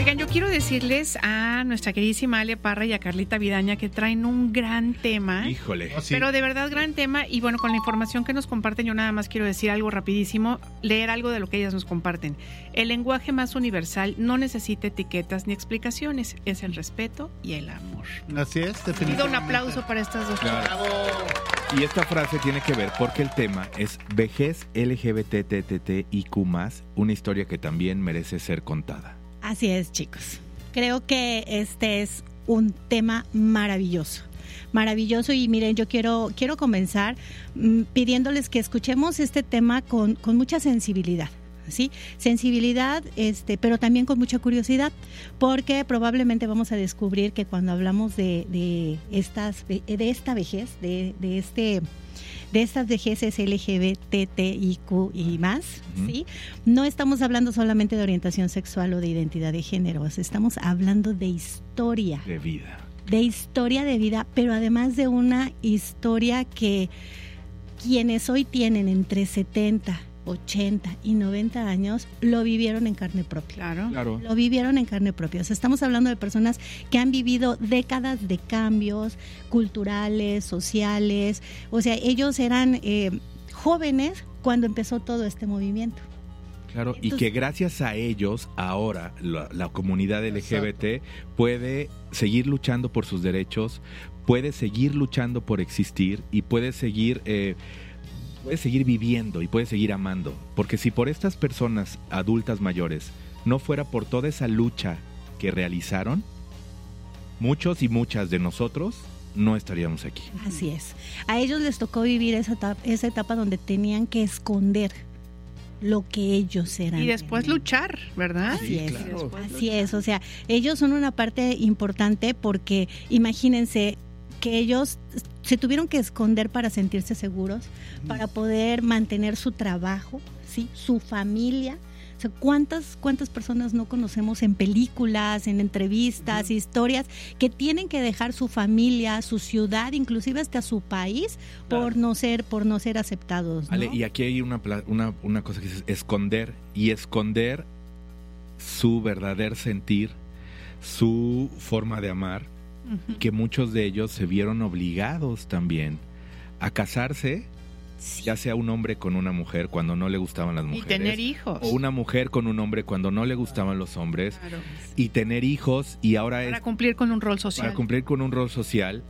Oigan, yo quiero decirles a nuestra queridísima Ale Parra y a Carlita Vidaña que traen un gran tema. Híjole. Sí. Pero de verdad gran tema. Y bueno, con la información que nos comparten, yo nada más quiero decir algo rapidísimo, leer algo de lo que ellas nos comparten. El lenguaje más universal no necesita etiquetas ni explicaciones, es el respeto y el amor. Así es, definitivamente. Pido un aplauso para estas dos Claro. chicas. Y esta frase tiene que ver porque el tema es vejez LGBTTTIQ+, una historia que también merece ser contada. Así es, chicos. Creo que este es un tema maravilloso. Maravilloso, y miren, yo quiero comenzar pidiéndoles que escuchemos este tema con mucha sensibilidad. ¿Sí? Sensibilidad, pero también con mucha curiosidad, porque probablemente vamos a descubrir que cuando hablamos de esta vejez, de estas vejeces LGBTIQ y más, ¿sí? No estamos hablando solamente de orientación sexual o de identidad de género, estamos hablando de historia. De vida. De historia de vida, pero además de una historia que quienes hoy tienen entre 70, 80 y 90 años lo vivieron en carne propia. Claro. Lo vivieron en carne propia. O sea, estamos hablando de personas que han vivido décadas de cambios culturales, sociales. O sea, ellos eran jóvenes cuando empezó todo este movimiento. Claro, Entonces, y que gracias a ellos ahora la comunidad LGBT puede seguir luchando por sus derechos, puede seguir luchando por existir y puede seguir viviendo y puede seguir amando. Porque si por estas personas adultas mayores no fuera por toda esa lucha que realizaron, muchos y muchas de nosotros no estaríamos aquí. Así es. A ellos les tocó vivir esa etapa donde tenían que esconder lo que ellos eran. Y después luchar, ¿verdad? Así Sí, es. claro. Así es. O sea, ellos son una parte importante porque imagínense que ellos se tuvieron que esconder para sentirse seguros, para poder mantener su trabajo, ¿sí? Su familia. O sea, ¿cuántas personas no conocemos en películas, en entrevistas, historias, que tienen que dejar su familia, su ciudad, inclusive hasta su país, por no ser aceptados, ¿no? Ale, y aquí hay una cosa que dices, esconder su verdadero sentir, su forma de amar, que muchos de ellos se vieron obligados también a casarse, Sí. ya sea un hombre con una mujer cuando no le gustaban las Y mujeres, tener hijos. o una mujer con un hombre cuando no le gustaban los hombres, Claro. y tener hijos, y ahora Para es cumplir con un rol social. para cumplir con un rol social,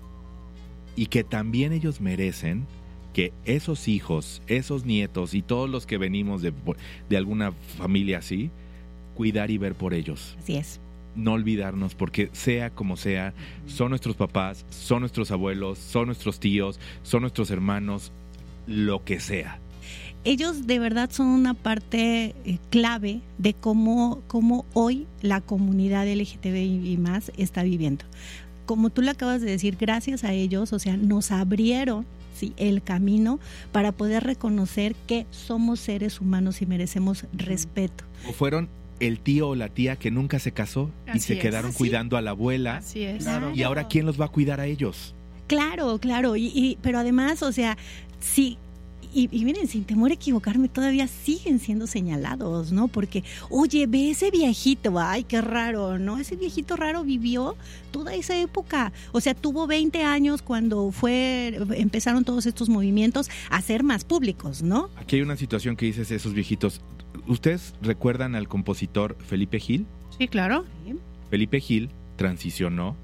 y que también ellos merecen que esos hijos, esos nietos y todos los que venimos de alguna familia así, cuidar y ver por ellos. Así es. No olvidarnos, porque sea como sea, son nuestros papás, son nuestros abuelos, son nuestros tíos, son nuestros hermanos, lo que sea. Ellos de verdad son una parte clave de cómo hoy la comunidad LGTBI y más está viviendo. Como tú le acabas de decir, gracias a ellos, o sea, nos abrieron, ¿sí?, el camino para poder reconocer que somos seres humanos y merecemos respeto. O fueron el tío o la tía que nunca se casó y Así se es. quedaron ¿Ah, sí? cuidando a la abuela. Así es. Claro. Y ahora, ¿quién los va a cuidar a ellos? Claro, pero además, o sea, sí. Y miren, sin temor a equivocarme, todavía siguen siendo señalados, ¿no? Porque, oye, ve ese viejito, ay, qué raro, ¿no? Ese viejito raro vivió toda esa época. O sea, tuvo 20 años cuando empezaron todos estos movimientos a ser más públicos, ¿no? Aquí hay una situación que dices esos viejitos. ¿Ustedes recuerdan al compositor Felipe Gil? Sí, claro. Felipe Gil transicionó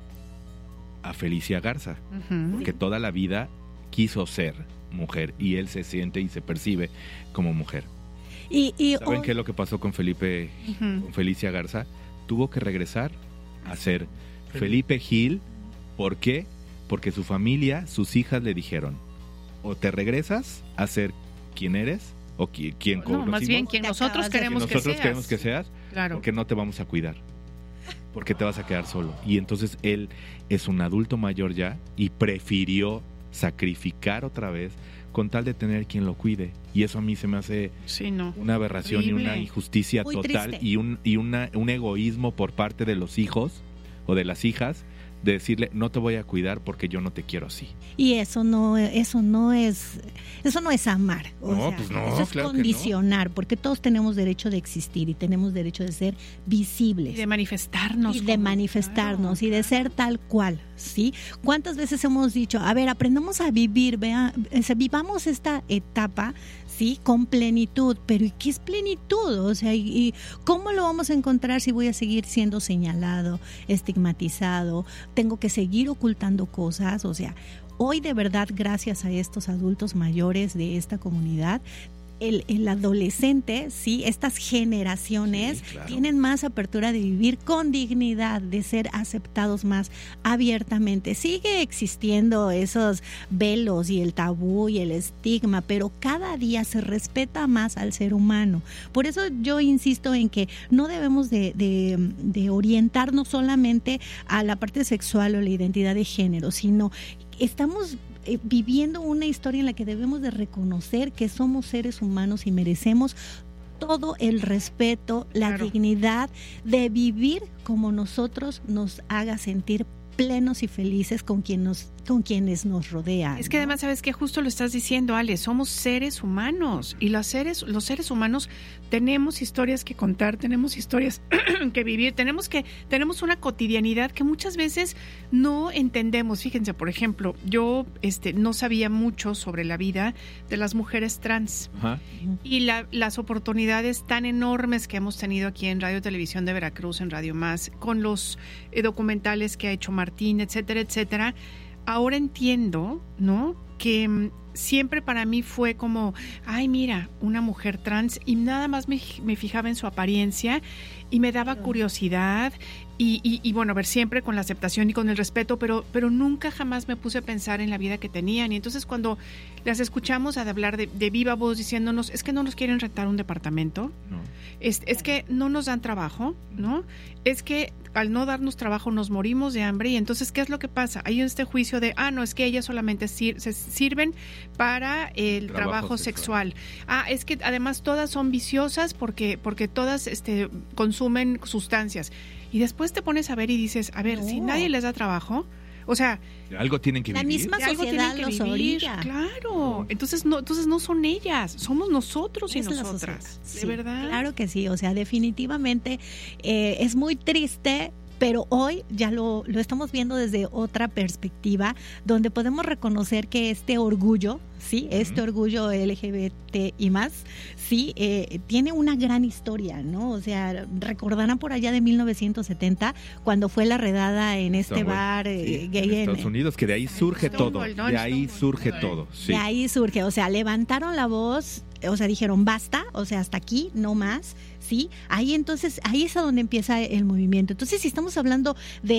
a Felicia Garza, Ujú. porque toda la vida quiso ser mujer y él se siente y se percibe como mujer. Y ¿Saben hoy- qué es lo que pasó con Ujú. Felicia Garza? Tuvo que regresar a ser Felipe Gil. ¿Por qué? Porque su familia, sus hijas le dijeron, o te regresas a ser quien eres, o quien No, conocimos, más bien quien Te nosotros acabas de- queremos quien nosotros que queremos seas. que seas, Claro. porque no te vamos a cuidar, porque te vas a quedar solo. Y entonces él es un adulto mayor ya y prefirió sacrificar otra vez con tal de tener quien lo cuide. Y eso a mí se me hace Sí, no. una aberración y una Horrible. injusticia Muy total triste. y un egoísmo por parte de los hijos o de las hijas de decirle, no te voy a cuidar porque yo no te quiero así. Y eso no es amar. Eso es claro condicionar, porque todos tenemos derecho de existir y tenemos derecho de ser visibles. Y de manifestarnos. Y de ser tal cual, ¿sí? ¿Cuántas veces hemos dicho, a ver, aprendamos a vivir, vivamos esta etapa, ¿sí? Con plenitud, pero ¿y qué es plenitud? O sea, ¿y cómo lo vamos a encontrar si voy a seguir siendo señalado, estigmatizado? Tengo que seguir ocultando cosas. O sea, hoy de verdad, gracias a estos adultos mayores de esta comunidad, el adolescente, sí, estas generaciones tienen más apertura de vivir con dignidad, de ser aceptados más abiertamente. Sigue existiendo esos velos y el tabú y el estigma, pero cada día se respeta más al ser humano. Por eso yo insisto en que no debemos de orientarnos solamente a la parte sexual o la identidad de género, sino estamos viviendo una historia en la que debemos de reconocer que somos seres humanos y merecemos todo el respeto, la dignidad de vivir como nosotros nos haga sentir plenos y felices con quienes nos rodean. Es que además, ¿sabes qué? Justo lo estás diciendo, Ale, somos seres humanos y los seres humanos tenemos historias que contar, tenemos historias que vivir, tenemos una cotidianidad que muchas veces no entendemos. Fíjense, por ejemplo, yo no sabía mucho sobre la vida de las mujeres trans. Ajá. Y las oportunidades tan enormes que hemos tenido aquí en Radio Televisión de Veracruz, en Radio Más, con los documentales que ha hecho Martín, etcétera, etcétera. Ahora entiendo, ¿no?, que siempre para mí fue como, ay, mira, una mujer trans, y nada más me fijaba en su apariencia y me daba curiosidad y bueno, a ver, siempre con la aceptación y con el respeto, pero nunca jamás me puse a pensar en la vida que tenían. Y entonces cuando las escuchamos a hablar de viva voz diciéndonos, es que no nos quieren rentar un departamento, no. Es que no nos dan trabajo, ¿no? Es que al no darnos trabajo nos morimos de hambre. Y entonces, ¿qué es lo que pasa? Hay este juicio de, no, es que ellas solamente se sirven para el trabajo sexual. Es que además todas son viciosas porque todas consumen sustancias. Y después te pones a ver y dices, a ver, si nadie les da trabajo, o sea, algo tienen que vivir. La misma sociedad los orilla. Claro. Entonces no son ellas, somos nosotros y nosotras. Sí, ¿de verdad? Claro que sí. O sea, definitivamente es muy triste, pero hoy ya lo estamos viendo desde otra perspectiva, donde podemos reconocer que este orgullo, sí, este orgullo LGBT y más, sí, tiene una gran historia, ¿no? O sea, recordarán por allá de 1970, cuando fue la redada en este bar gay en Estados Unidos, que de ahí surge todo, de ahí surge todo. Sí. De ahí surge, o sea, levantaron la voz, o sea, dijeron basta, o sea, hasta aquí, no más. ¿Sí? Ahí es a donde empieza el movimiento. Entonces, si estamos hablando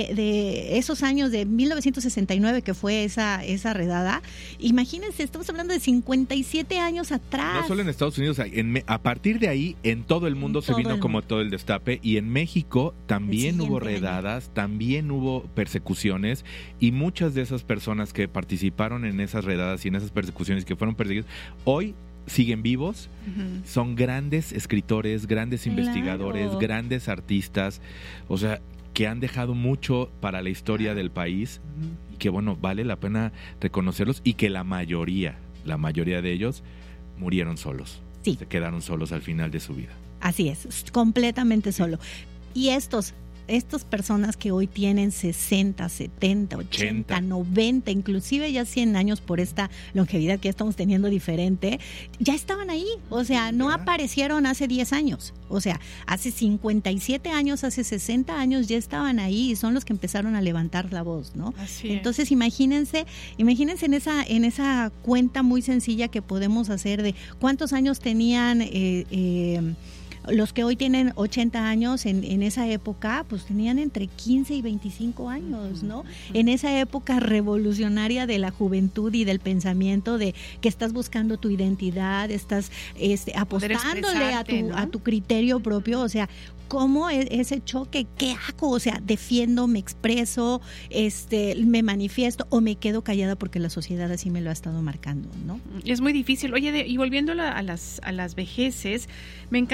de esos años de 1969 que fue esa redada, imagínense, estamos hablando de 57 años atrás. No solo en Estados Unidos, a partir de ahí en todo el mundo se vino como todo el destape, y en México también hubo redadas, también hubo persecuciones, y muchas de esas personas que participaron en esas redadas y en esas persecuciones que fueron perseguidas, hoy siguen vivos, son grandes escritores, grandes investigadores, grandes artistas, o sea, que han dejado mucho para la historia del país, y que bueno, vale la pena reconocerlos, y que la mayoría de ellos murieron solos, se quedaron solos al final de su vida. Así es, completamente solo. Y estas personas que hoy tienen 60, 70, 80, 90, inclusive ya 100 años por esta longevidad que ya estamos teniendo diferente, ya estaban ahí, o sea, no aparecieron hace 10 años, o sea, hace 57 años, hace 60 años ya estaban ahí y son los que empezaron a levantar la voz, ¿no? Entonces imagínense en esa cuenta muy sencilla que podemos hacer de cuántos años tenían los que hoy tienen 80 años, en esa época, pues tenían entre 15 y 25 años, ¿no? En esa época revolucionaria de la juventud y del pensamiento de que estás buscando tu identidad, estás apostándole a tu criterio propio, o sea, ¿cómo ese choque? ¿Qué hago? O sea, defiendo, me expreso, me manifiesto o me quedo callada porque la sociedad así me lo ha estado marcando, ¿no? Es muy difícil. Oye, y volviendo a las vejeces, me encanta esto que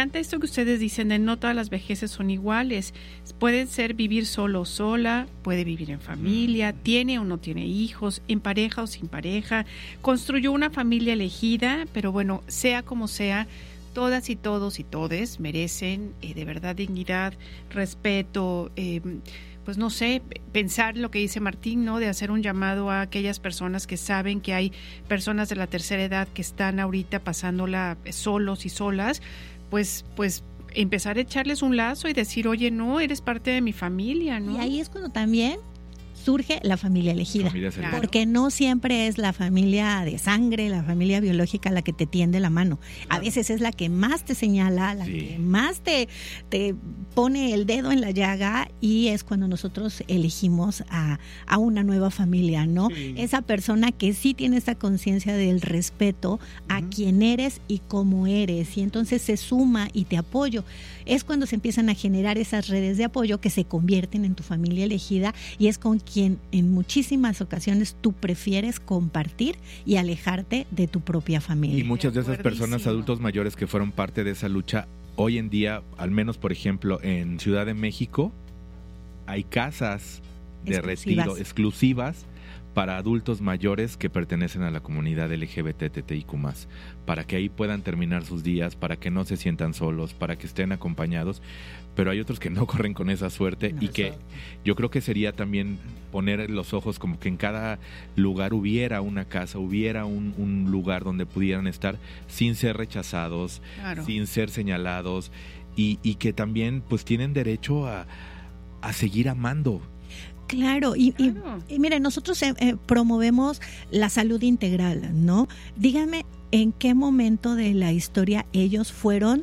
que ustedes dicen de no todas las vejeces son iguales. Pueden ser vivir solo o sola, puede vivir en familia, tiene o no tiene hijos, en pareja o sin pareja, construyó una familia elegida, pero bueno, sea como sea, todas y todos y todes merecen de verdad dignidad, respeto, pues no sé, pensar lo que dice Martín, ¿no? De hacer un llamado a aquellas personas que saben que hay personas de la tercera edad que están ahorita pasándola solos y solas, pues empezar a echarles un lazo y decir, oye, no, eres parte de mi familia, ¿no? Y ahí es cuando también surge la familia elegida, porque no siempre es la familia de sangre, la familia biológica la que te tiende la mano. A veces es la que más te señala, la que más te pone el dedo en la llaga, y es cuando nosotros elegimos a una nueva familia, ¿no? Sí. Esa persona que sí tiene esta conciencia del respeto a quien eres y cómo eres, y entonces se suma y te apoyo. Es cuando se empiezan a generar esas redes de apoyo que se convierten en tu familia elegida, y es con quien en muchísimas ocasiones tú prefieres compartir y alejarte de tu propia familia. Y muchas de esas personas, adultos mayores que fueron parte de esa lucha, hoy en día, al menos por ejemplo en Ciudad de México, hay casas de retiro exclusivas para adultos mayores que pertenecen a la comunidad LGBTTIQ+, para que ahí puedan terminar sus días, para que no se sientan solos, para que estén acompañados. Pero hay otros que no corren con esa suerte, y que yo creo que sería también poner los ojos como que en cada lugar hubiera una casa, hubiera un lugar donde pudieran estar sin ser rechazados, sin ser señalados, y que también pues tienen derecho a seguir amando. Claro, y miren, nosotros promovemos la salud integral, ¿no? Díganme, ¿en qué momento de la historia ellos fueron?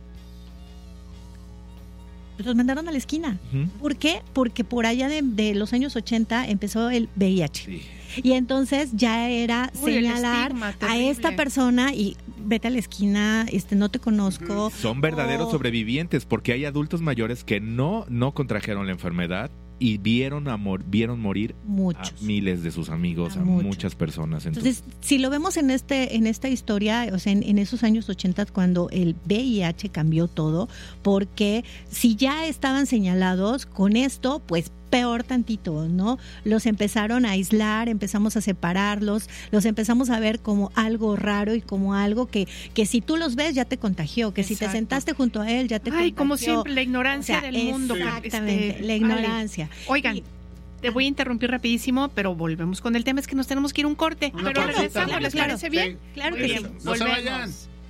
Los mandaron a la esquina. ¿Por qué? Porque por allá de los años 80 empezó el VIH. Sí. Y entonces ya era señalar a esta persona y vete a la esquina, no te conozco. Son verdaderos sobrevivientes, porque hay adultos mayores que no contrajeron la enfermedad y vieron morir muchos, a miles de sus amigos, a muchas personas. Entonces, si lo vemos en esta historia, o sea, en esos años 80, cuando el VIH cambió todo, porque si ya estaban señalados con esto, pues peor tantito, ¿no? Los empezaron a aislar, empezamos a separarlos, los empezamos a ver como algo raro y como algo que si tú los ves ya te contagió, que si te sentaste junto a él ya te contagió. Como siempre, la ignorancia del mundo. Exactamente, la ignorancia. Oigan, te voy a interrumpir rapidísimo, pero volvemos con el tema, es que nos tenemos que ir a un corte. Pero regresamos, ¿les parece bien? Claro que sí. No se vayan.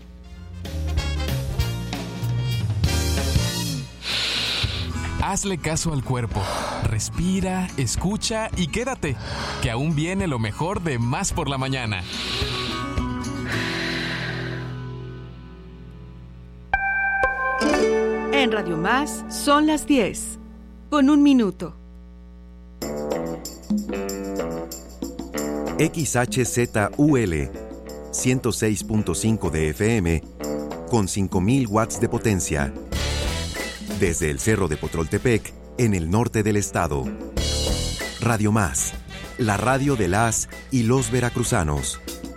Hazle caso al cuerpo, respira, escucha y quédate, que aún viene lo mejor de Más por la Mañana. En Radio Más son las 10, con 1 minuto. XHZUL 106.5 de FM con 5,000 watts de potencia. Desde el Cerro de Potroltepec, en el norte del estado. Radio Más, la radio de las y los veracruzanos.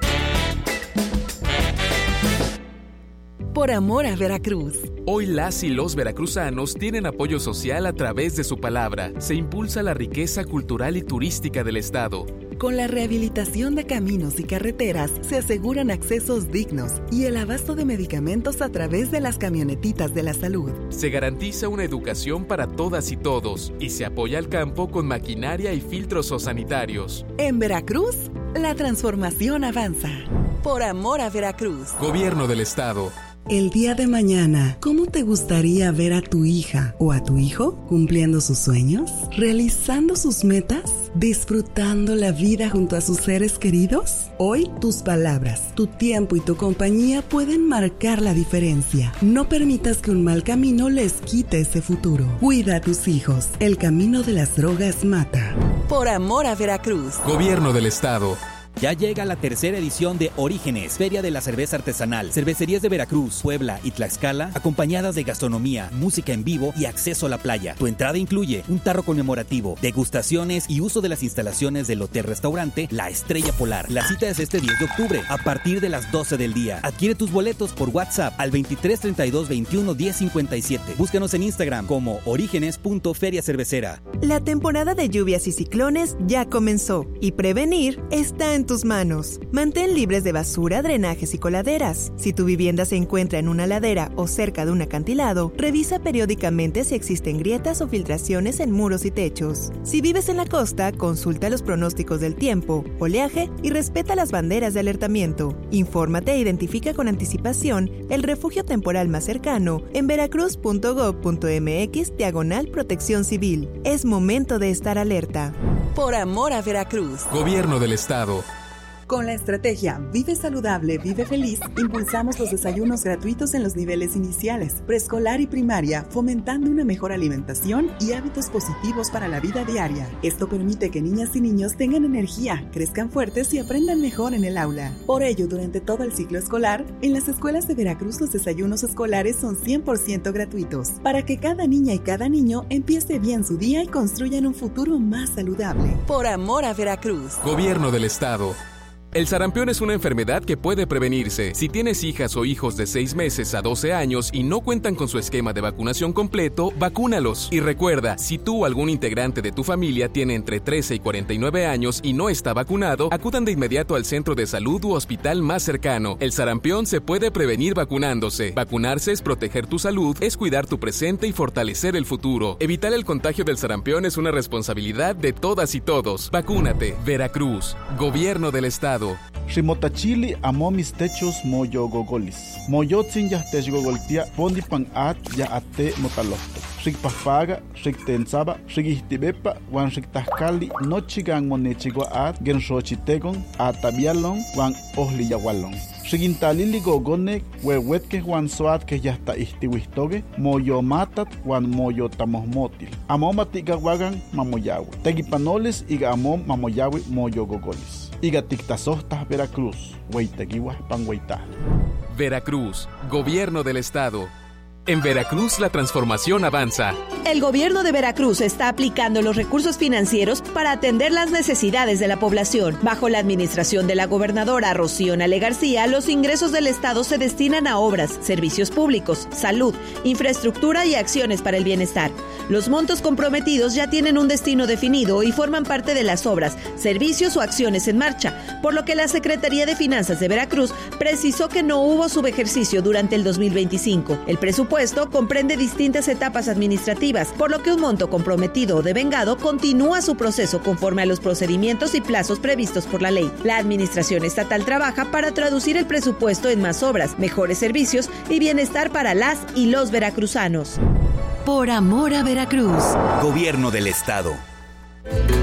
Por amor a Veracruz. Hoy las y los veracruzanos tienen apoyo social a través de su palabra. Se impulsa la riqueza cultural y turística del estado. Con la rehabilitación de caminos y carreteras se aseguran accesos dignos y el abasto de medicamentos a través de las camionetitas de la salud. Se garantiza una educación para todas y todos y se apoya al campo con maquinaria y filtros sanitarios. En Veracruz, la transformación avanza. Por amor a Veracruz. Gobierno del estado. El día de mañana, ¿cómo te gustaría ver a tu hija o a tu hijo cumpliendo sus sueños, realizando sus metas, disfrutando la vida junto a sus seres queridos? Hoy, tus palabras, tu tiempo y tu compañía pueden marcar la diferencia. No permitas que un mal camino les quite ese futuro. Cuida a tus hijos. El camino de las drogas mata. Por amor a Veracruz. Gobierno del estado. Ya llega la tercera edición de Orígenes, Feria de la Cerveza Artesanal. Cervecerías de Veracruz, Puebla y Tlaxcala, acompañadas de gastronomía, música en vivo y acceso a la playa. Tu entrada incluye un tarro conmemorativo, degustaciones y uso de las instalaciones del hotel-restaurante La Estrella Polar. La cita es este 10 de octubre, a partir de las 12 del día. Adquiere tus boletos por WhatsApp al 23 32 21 10 57. Búscanos en Instagram como orígenes.feriacervecera. La temporada de lluvias y ciclones ya comenzó y prevenir está en tus manos. Mantén libres de basura, drenajes y coladeras. Si tu vivienda se encuentra en una ladera o cerca de un acantilado, revisa periódicamente si existen grietas o filtraciones en muros y techos. Si vives en la costa, consulta los pronósticos del tiempo, oleaje y respeta las banderas de alertamiento. Infórmate e identifica con anticipación el refugio temporal más cercano en veracruz.gov.mx/protección civil. Es momento de estar alerta. Por amor a Veracruz. Gobierno del Estado. Con la estrategia Vive Saludable, Vive Feliz, impulsamos los desayunos gratuitos en los niveles iniciales, preescolar y primaria, fomentando una mejor alimentación y hábitos positivos para la vida diaria. Esto permite que niñas y niños tengan energía, crezcan fuertes y aprendan mejor en el aula. Por ello, durante todo el ciclo escolar, en las escuelas de Veracruz los desayunos escolares son 100% gratuitos, para que cada niña y cada niño empiece bien su día y construyan un futuro más saludable. Por amor a Veracruz. Gobierno del Estado. El sarampión es una enfermedad que puede prevenirse. Si tienes hijas o hijos de 6 meses a 12 años y no cuentan con su esquema de vacunación completo, vacúnalos. Y recuerda, si tú o algún integrante de tu familia tiene entre 13 y 49 años y no está vacunado, acudan de inmediato al centro de salud u hospital más cercano. El sarampión se puede prevenir vacunándose. Vacunarse es proteger tu salud, es cuidar tu presente y fortalecer el futuro. Evitar el contagio del sarampión es una responsabilidad de todas y todos. Vacúnate. Veracruz. Gobierno del Estado. Rimotachili amomis techos moyo gogolis. Moyotzin ya techgogoltia pondi pan at ya ate motalocto. Rikpafaga, riktensaba, rikistibepa, wan riktahkali, nochigan monechigua at, gensrochitegon, atabialon, wan ohliyawalon. Rikintalili gogone, huehuetke wan soat que ya está istiwistoge, moyo matat, wan moyo tamosmotil. Amomatiga wagan mamoyawe. Tegipanoles iga amom mamoyawe moyo gogolis. Iga tictasostas Veracruz, hueiteguiwas panhueital. Veracruz, Gobierno del Estado. En Veracruz la transformación avanza. El gobierno de Veracruz está aplicando los recursos financieros para atender las necesidades de la población. Bajo la administración de la gobernadora Rocío Nale García, los ingresos del Estado se destinan a obras, servicios públicos, salud, infraestructura y acciones para el bienestar. Los montos comprometidos ya tienen un destino definido y forman parte de las obras, servicios o acciones en marcha, por lo que la Secretaría de Finanzas de Veracruz precisó que no hubo subejercicio durante el 2025. El presupuesto comprende distintas etapas administrativas, por lo que un monto comprometido o devengado continúa su proceso conforme a los procedimientos y plazos previstos por la ley. La administración estatal trabaja para traducir el presupuesto en más obras, mejores servicios y bienestar para las y los veracruzanos. Por amor a Veracruz. Gobierno del Estado.